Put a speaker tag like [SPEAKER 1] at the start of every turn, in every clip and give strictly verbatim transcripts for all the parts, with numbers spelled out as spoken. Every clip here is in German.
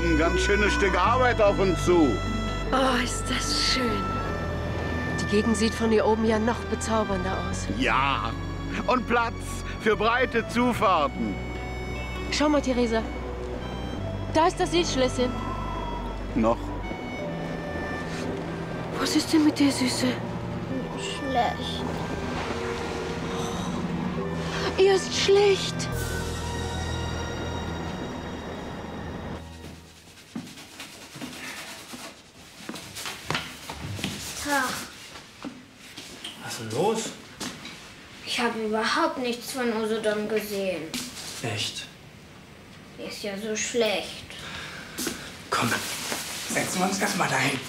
[SPEAKER 1] kommen ganz schöne Stück Arbeit auf uns zu.
[SPEAKER 2] Oh, ist das schön. Die Gegend sieht von hier oben ja noch bezaubernder aus.
[SPEAKER 1] Ja, und Platz für breite Zufahrten.
[SPEAKER 2] Schau mal, Theresa. Da ist das Seeschlösschen.
[SPEAKER 1] Noch.
[SPEAKER 2] Was ist denn mit der Süße?
[SPEAKER 3] Schlecht.
[SPEAKER 2] Ihr ist schlecht.
[SPEAKER 3] Tag.
[SPEAKER 4] Was ist denn los?
[SPEAKER 3] Ich habe überhaupt nichts von Usedom gesehen.
[SPEAKER 4] Echt?
[SPEAKER 3] Die ist ja so schlecht.
[SPEAKER 4] Komm, setzen wir uns erst mal dahin.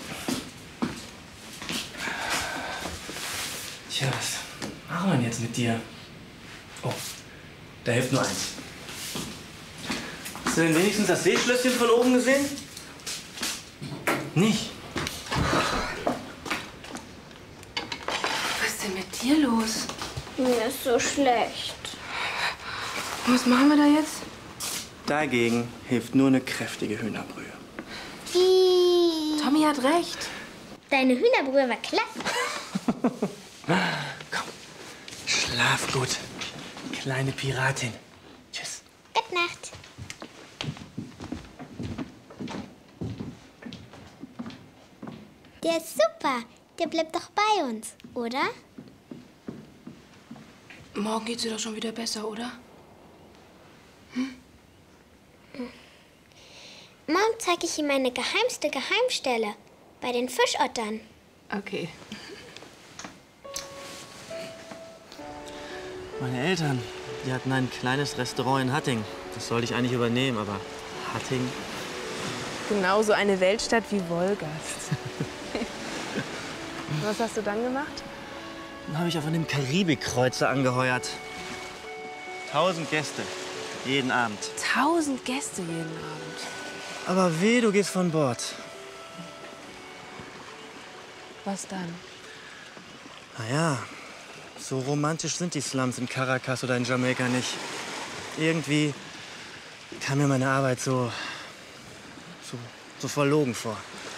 [SPEAKER 4] Tja, was machen wir denn jetzt mit dir? Oh, da hilft nur eins. Hast du denn wenigstens das Seeschlösschen von oben gesehen? Nicht?
[SPEAKER 2] Was ist denn mit dir los?
[SPEAKER 3] Mir ist so schlecht.
[SPEAKER 2] Was machen wir da jetzt?
[SPEAKER 4] Dagegen hilft nur eine kräftige Hühnerbrühe.
[SPEAKER 3] Wie?
[SPEAKER 2] Tommy hat recht.
[SPEAKER 3] Deine Hühnerbrühe war klasse.
[SPEAKER 4] Komm, schlaf gut, kleine Piratin. Tschüss.
[SPEAKER 3] Gute Nacht. Der ist super. Der bleibt doch bei uns, oder?
[SPEAKER 2] Morgen geht's dir doch schon wieder besser, oder?
[SPEAKER 3] Hm? Morgen zeige ich ihm meine geheimste Geheimstelle. Bei den Fischottern.
[SPEAKER 2] Okay.
[SPEAKER 4] Meine Eltern, die hatten ein kleines Restaurant in Hatting. Das sollte ich eigentlich übernehmen, aber Hatting...
[SPEAKER 5] Genauso eine Weltstadt wie Wolgast. Was hast du dann gemacht?
[SPEAKER 4] Dann habe ich auf einem Karibikkreuzer angeheuert. Tausend Gäste, jeden Abend.
[SPEAKER 5] Tausend Gäste jeden Abend.
[SPEAKER 4] Aber weh, du gehst von Bord.
[SPEAKER 5] Was dann?
[SPEAKER 4] Na ja, so romantisch sind die Slums in Caracas oder in Jamaika nicht. Irgendwie kam mir meine Arbeit so, so, so verlogen vor.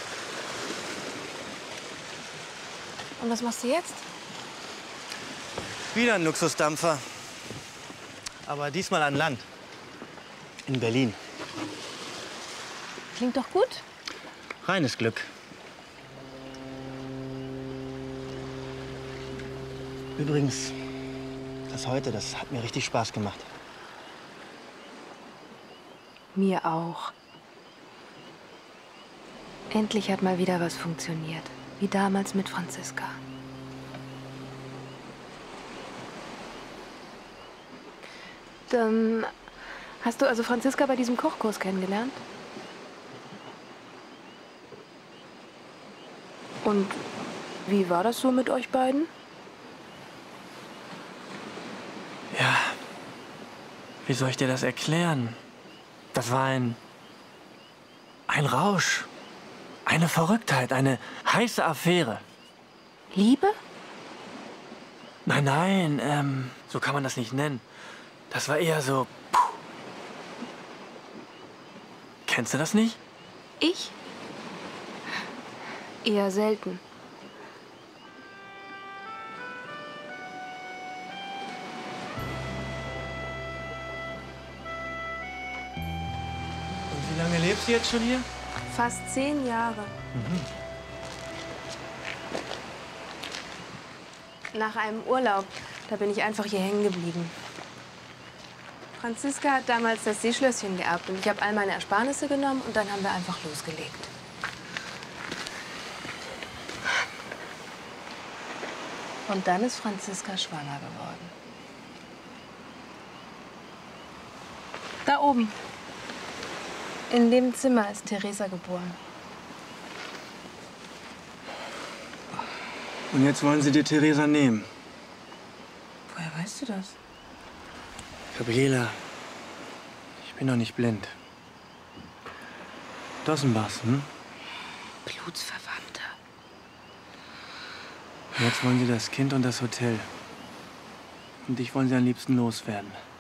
[SPEAKER 5] Und was machst du jetzt?
[SPEAKER 4] Wieder ein Luxusdampfer. Aber diesmal an Land. In Berlin.
[SPEAKER 5] Klingt doch gut.
[SPEAKER 4] Reines Glück. Übrigens, das heute, das hat mir richtig Spaß gemacht.
[SPEAKER 5] Mir auch. Endlich hat mal wieder was funktioniert. Wie damals mit Franziska. Dann hast du also Franziska bei diesem Kochkurs kennengelernt? Und wie war das so mit euch beiden?
[SPEAKER 4] Ja, wie soll ich dir das erklären? Das war ein, ein Rausch, eine Verrücktheit, eine heiße Affäre.
[SPEAKER 5] Liebe?
[SPEAKER 4] Nein, nein, ähm, so kann man das nicht nennen. Das war eher so... Puh. Kennst du das nicht?
[SPEAKER 5] Ich? Eher selten.
[SPEAKER 4] Und wie lange lebst du jetzt schon hier?
[SPEAKER 5] Fast zehn Jahre.
[SPEAKER 4] Mhm.
[SPEAKER 5] Nach einem Urlaub, da bin ich einfach hier hängen geblieben. Franziska hat damals das Seeschlösschen geerbt und ich habe all meine Ersparnisse genommen und dann haben wir einfach losgelegt. Und dann ist Franziska schwanger geworden. Da oben. In dem Zimmer ist Theresa geboren.
[SPEAKER 4] Und jetzt wollen sie dir Theresa nehmen.
[SPEAKER 5] Woher weißt du das?
[SPEAKER 4] Gabriela, ich bin doch nicht blind. Dossenbachs, hm?
[SPEAKER 5] Blutsverwandter.
[SPEAKER 4] Und jetzt wollen sie das Kind und das Hotel. Und dich wollen sie am liebsten loswerden.